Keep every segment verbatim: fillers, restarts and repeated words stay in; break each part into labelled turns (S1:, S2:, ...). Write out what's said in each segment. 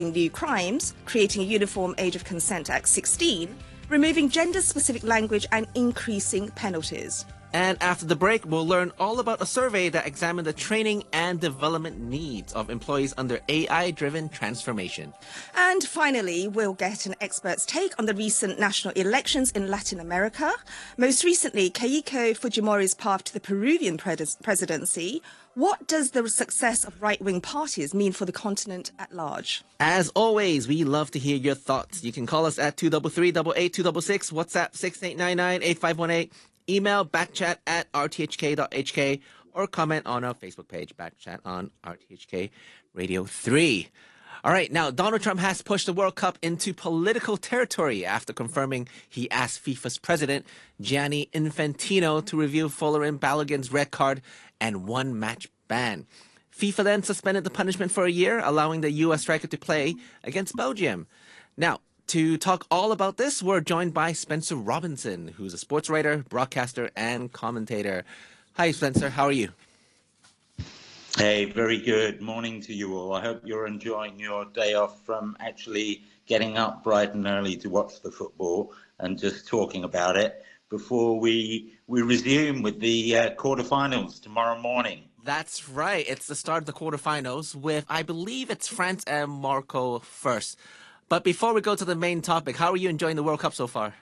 S1: new crimes, creating a uniform age of consent at sixteen, removing gender-specific language and increasing penalties.
S2: And after the break, we'll learn all about a survey that examined the training and development needs of employees under A I-driven transformation.
S1: And finally, we'll get an expert's take on the recent national elections in Latin America. Most recently, Keiko Fujimori's path to the Peruvian pres- presidency. What does the success of right-wing parties mean for the continent at large?
S2: As always, we love to hear your thoughts. You can call us at two three three, eight eight two six six, WhatsApp six eight nine nine, eight five one eight, email backchat at r t h k dot h k, or comment on our Facebook page, Backchat on R T H K Radio three. All right, now Donald Trump has pushed the World Cup into political territory after confirming he asked FIFA's president, Gianni Infantino, to review Folarin Balogun's red card and one match ban. FIFA then suspended the punishment for a year, allowing the U S striker to play against Belgium. Now, to talk all about this, we're joined by Spencer Robinson, who's a sports writer, broadcaster, and commentator. Hi, Spencer. How are you?
S3: Hey, very good morning to you all. I hope you're enjoying your day off from actually getting up bright and early to watch the football and just talking about it before we we resume with the uh, quarterfinals tomorrow morning.
S2: That's right. It's the start of the quarterfinals with, I believe it's France and Morocco first. But before we go to the main topic, how are you enjoying the World Cup so far?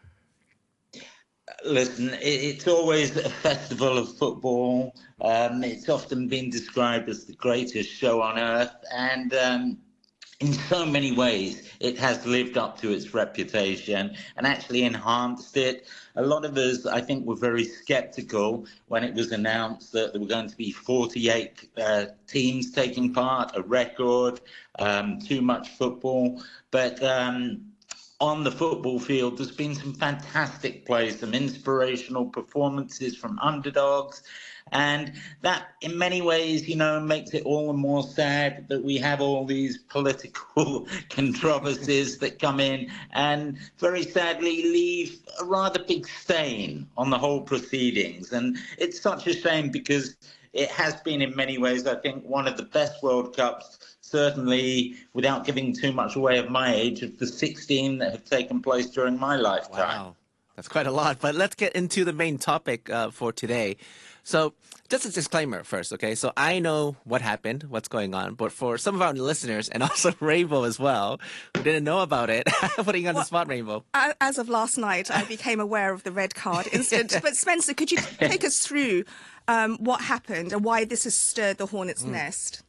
S3: Listen, it's always a festival of football. Um, it's often been described as the greatest show on earth. And um, in so many ways, it has lived up to its reputation and actually enhanced it. A lot of us, I think, were very skeptical when it was announced that there were going to be forty-eight uh, teams taking part, a record, um, too much football. But um, on the football field, there's been some fantastic plays, some inspirational performances from underdogs. And that, in many ways, you know, makes it all the more sad that we have all these political controversies that come in and very sadly leave a rather big stain on the whole proceedings. And it's such a shame because it has been, in many ways, I think, one of the best World Cups, certainly, without giving too much away of my age, of the sixteen that have taken place during my lifetime.
S2: Wow, that's quite a lot. But let's get into the main topic uh, for today. So just a disclaimer first, okay? So I know what happened, what's going on, but for some of our listeners, and also Rainbow as well, who didn't know about it, putting you on well, the spot, Rainbow.
S1: As of last night, I became aware of the red card incident. But Spencer, could you take us through um, what happened and why this has stirred the hornet's mm. nest?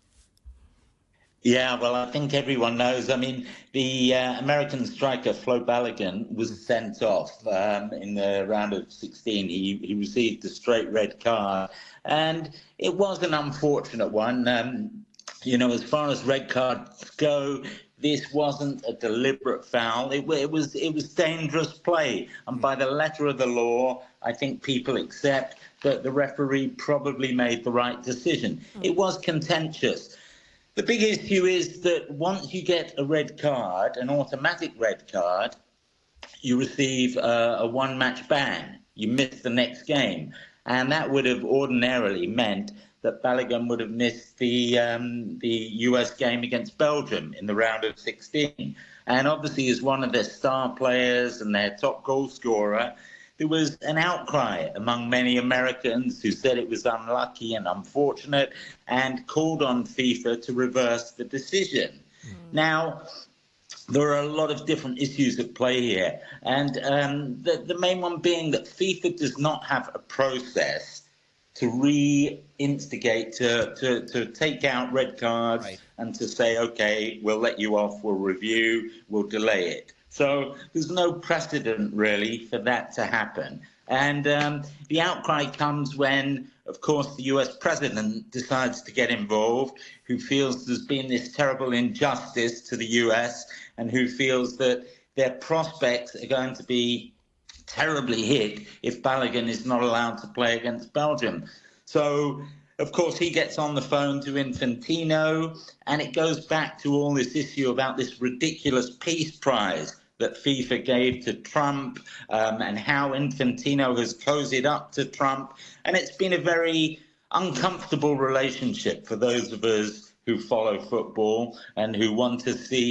S3: Yeah, well, I think everyone knows. I mean, the uh, American striker Flo Balogun was sent off um, in the round of sixteen. He he received a straight red card, and it was an unfortunate one. Um, you know, as far as red cards go, this wasn't a deliberate foul. It, it was it was dangerous play, and by the letter of the law, I think people accept that the referee probably made the right decision. It was contentious. The big issue is that once you get a red card, an automatic red card, you receive a, a one-match ban. You miss the next game. And that would have ordinarily meant that Balogun would have missed the um, the U S game against Belgium in the round of sixteen. And obviously, as one of their star players and their top goal scorer, there was an outcry among many Americans who said it was unlucky and unfortunate and called on FIFA to reverse the decision. Mm. Now, there are a lot of different issues at play here. And um, the, the main one being that FIFA does not have a process to re-instigate, to, to, to take out red cards right. and to say, OK, we'll let you off, we'll review, we'll delay it. So there's no precedent, really, for that to happen. And um, the outcry comes when, of course, the U S president decides to get involved, who feels there's been this terrible injustice to the U S and who feels that their prospects are going to be terribly hit if Balogun is not allowed to play against Belgium. So, of course, he gets on the phone to Infantino, and it goes back to all this issue about this ridiculous peace prize that FIFA gave to Trump um, and how Infantino has cozied up to Trump. And it's been a very uncomfortable relationship for those of us who follow football and who want to see